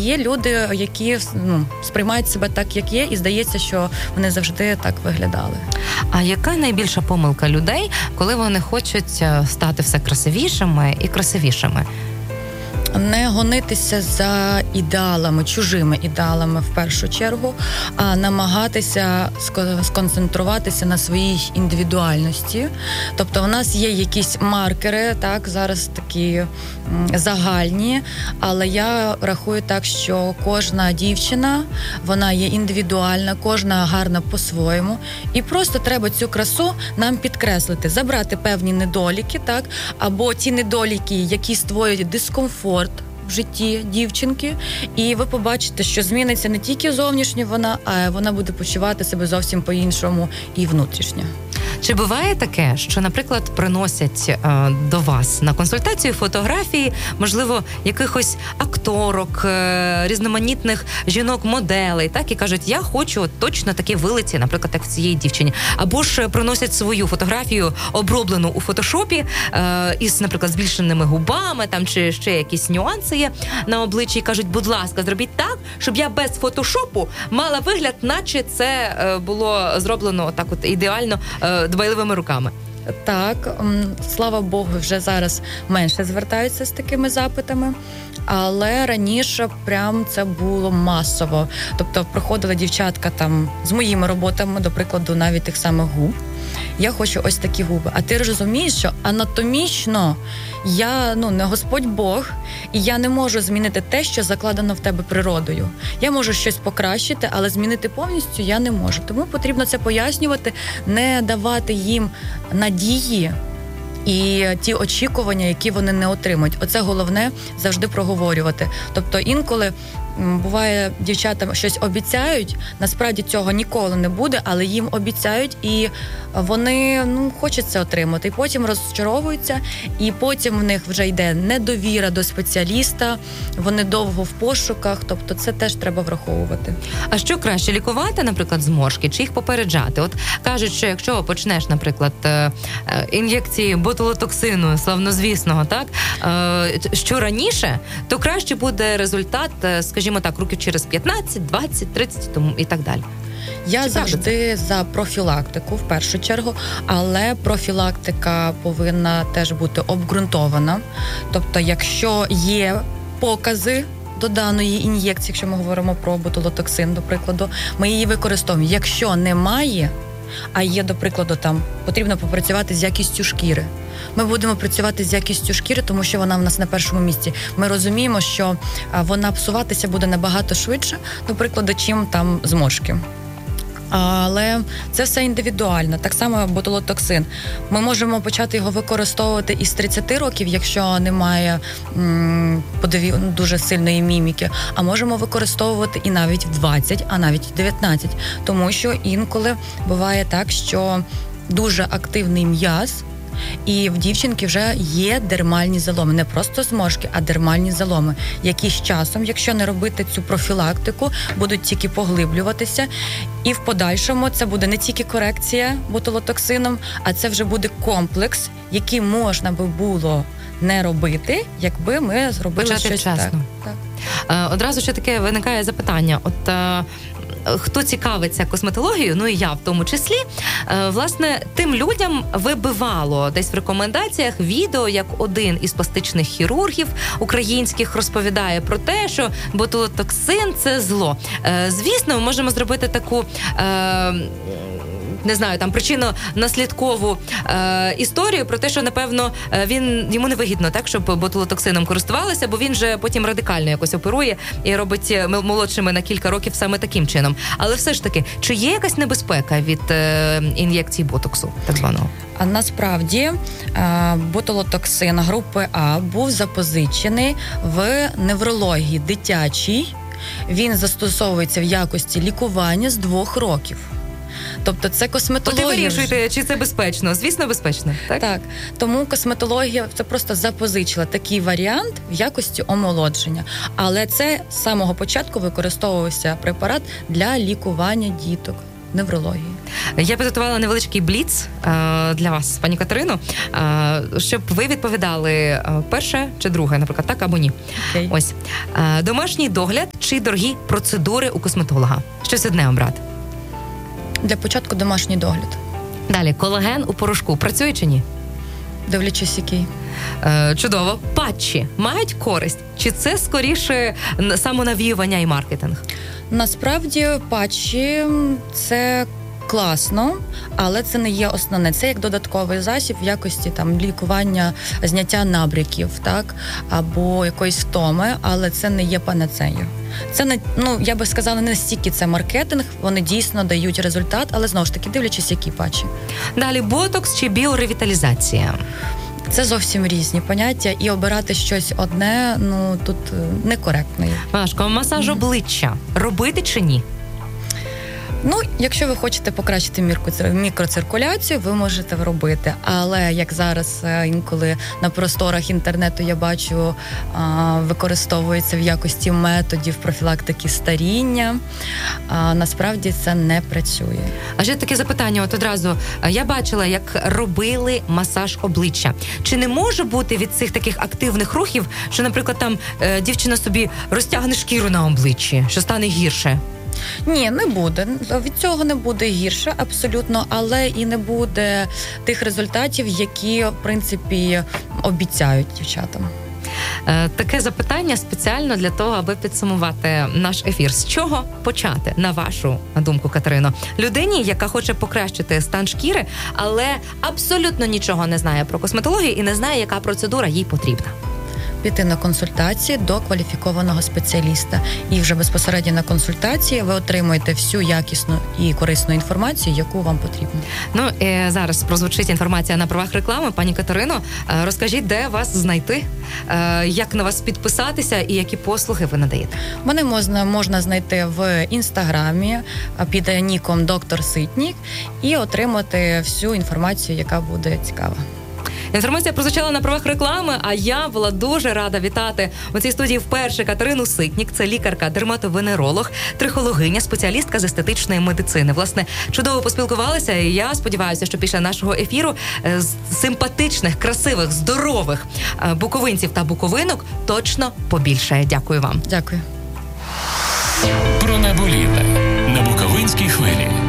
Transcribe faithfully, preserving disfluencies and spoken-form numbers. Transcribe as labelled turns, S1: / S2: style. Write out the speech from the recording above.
S1: є люди, які ну, сприймають себе так, як є, і здається, що вони завжди так виглядали.
S2: А яка найбільша помилка людей, коли вони хочуть стати все красивішими і красивішими?
S1: Не гонитися за ідеалами, чужими ідеалами в першу чергу, а намагатися сконцентруватися на своїй індивідуальності. Тобто в нас є якісь маркери, так, зараз такі загальні, але я рахую так, що кожна дівчина, вона є індивідуальна, кожна гарна по-своєму, і просто треба цю красу нам підкреслити, забрати певні недоліки, так, або ті недоліки, які створюють дискомфорт в житті дівчинки, і ви побачите, що зміниться не тільки зовнішньо вона, а вона буде почувати себе зовсім по-іншому і внутрішньо.
S2: Чи буває таке, що, наприклад, приносять е, до вас на консультацію фотографії, можливо, якихось акторок, е, різноманітних жінок-моделей, так, і кажуть, я хочу от, точно такі вилиці, наприклад, як в цієї дівчині. Або ж приносять свою фотографію, оброблену у фотошопі, е, із, наприклад, збільшеними губами, там, чи ще якісь нюанси є на обличчі, і кажуть, будь ласка, зробіть так, щоб я без фотошопу мала вигляд, наче це е, було зроблено так от ідеально, е, дбайливими руками.
S1: Так, слава Богу, вже зараз менше звертаються з такими запитами, але раніше прям це було масово. Тобто приходили дівчатка там з моїми роботами, до прикладу, навіть тих самих губ. Я хочу ось такі губи. А ти розумієш, що анатомічно я, ну, не Господь Бог, і я не можу змінити те, що закладено в тебе природою. Я можу щось покращити, але змінити повністю я не можу. Тому потрібно це пояснювати, не давати їм надії і ті очікування, які вони не отримують. Оце головне завжди проговорювати. Тобто інколи буває, дівчата щось обіцяють, насправді цього ніколи не буде, але їм обіцяють, і вони, ну, хочуть це отримати. І потім розчаровуються, і потім в них вже йде недовіра до спеціаліста, вони довго в пошуках, тобто це теж треба враховувати.
S2: А що краще, лікувати, наприклад, зморшки, чи їх попереджати? От кажуть, що якщо почнеш, наприклад, ін'єкції ботулотоксину, славнозвісного, так, що раніше, то краще буде результат, скажімо так, років через п'ятнадцять, двадцять, тридцять тому і так далі.
S1: Я
S2: Чи
S1: завжди за профілактику, в першу чергу, але профілактика повинна теж бути обґрунтована. Тобто, якщо є покази до даної ін'єкції, якщо ми говоримо про ботулотоксин, до прикладу, ми її використовуємо. Якщо немає, а є, до прикладу, там потрібно попрацювати з якістю шкіри, ми будемо працювати з якістю шкіри, тому що вона в нас на першому місці. Ми розуміємо, що вона псуватися буде набагато швидше, до прикладу, чим там зморшки. Але це все індивідуально. Так само ботулотоксин. Ми можемо почати його використовувати із тридцяти років, якщо немає м, подиві, дуже сильної міміки, а можемо використовувати і навіть в двадцять, а навіть в дев'ятнадцять. Тому що інколи буває так, що дуже активний м'яз, і в дівчинки вже є дермальні заломи. Не просто зморшки, а дермальні заломи, які з часом, якщо не робити цю профілактику, будуть тільки поглиблюватися. І в подальшому це буде не тільки корекція ботулотоксином, а це вже буде комплекс, який можна би було не робити, якби ми зробили
S2: Почати
S1: щось
S2: вчасно.
S1: Так. так.
S2: Одразу ще таке виникає запитання. От хто цікавиться косметологією, ну і я в тому числі, власне, тим людям вибивало десь в рекомендаціях відео, як один із пластичних хірургів українських розповідає про те, що ботулотоксин – це зло. Звісно, ми можемо зробити таку, не знаю, там причинно-наслідкову е, історію про те, що, напевно, він, йому невигідно, так, щоб ботулотоксином користувалися, бо він же потім радикально якось оперує і робить молодшими на кілька років саме таким чином. Але все ж таки, чи є якась небезпека від е, ін'єкції ботоксу, так званого?
S1: А насправді ботулотоксин групи А був запозичений в неврології дитячій. Він застосовується в якості лікування з двох років. Тобто це косметологія.
S2: От і вирішуєте, чи це безпечно? Звісно, безпечно. Так?
S1: Так. Тому косметологія це просто запозичила такий варіант в якості омолодження. Але це з самого початку використовувався препарат для лікування діток. неврології.
S2: Я підготувала невеличкий бліц е, для вас, пані Катерино, е, щоб ви відповідали е, перше чи друге, наприклад, так або ні.
S1: Okay.
S2: Ось. Е, домашній догляд чи дорогі процедури у косметолога? Щось одне обрати.
S1: Для початку домашній догляд.
S2: Далі, колаген у порошку працює чи ні?
S1: Дивлячись, який.
S2: Е, чудово. Патчі мають користь? Чи це скоріше самонавіювання і маркетинг?
S1: Насправді патчі – це класно, але це не є основне. Це як додатковий засіб в якості там лікування, зняття набряків, так, або якоїсь втоми, але це не є панацею. Це не, ну, я би сказала, не стільки це маркетинг, вони дійсно дають результат, але знову ж таки дивлячись, які патчі.
S2: Далі, ботокс чи біоревіталізація?
S1: Це зовсім різні поняття, і обирати щось одне, ну, тут некоректно.
S2: Важко. Масаж обличчя робити чи ні?
S1: Ну, якщо ви хочете покращити мікроциркуляцію, ви можете робити. Але, як зараз інколи на просторах інтернету я бачу, використовується в якості методів профілактики старіння, насправді це не працює.
S2: А ще таке запитання, от одразу. Я бачила, як робили масаж обличчя. Чи не може бути від цих таких активних рухів, що, наприклад, там дівчина собі розтягне шкіру на обличчі, що стане гірше?
S1: Ні, не буде. Від цього не буде гірше, абсолютно, але і не буде тих результатів, які, в принципі, обіцяють дівчатам.
S2: Таке запитання спеціально для того, аби підсумувати наш ефір. З чого почати, на вашу думку, Катерино? Людині, яка хоче покращити стан шкіри, але абсолютно нічого не знає про косметологію і не знає, яка процедура їй потрібна.
S1: Піти на консультації до кваліфікованого спеціаліста. І вже безпосередньо на консультації ви отримуєте всю якісну і корисну інформацію, яку вам потрібно.
S2: Ну, і зараз прозвучить інформація на правах реклами. Пані Катерино, розкажіть, де вас знайти, як на вас підписатися і які послуги ви надаєте?
S1: Мене можна, можна знайти в інстаграмі під ніком доктор Ситнік і отримати всю інформацію, яка буде цікава.
S2: Інформація прозвучала на правах реклами, а я була дуже рада вітати у цій студії вперше Катерину Ситнік. Це лікарка-дерматовенеролог, трихологиня, спеціалістка з естетичної медицини. Власне, чудово поспілкувалися, і я сподіваюся, що після нашого ефіру з симпатичних, красивих, здорових буковинців та буковинок точно побільшає. Дякую вам.
S1: Дякую.
S3: Про наболіле на Буковинській хвилі.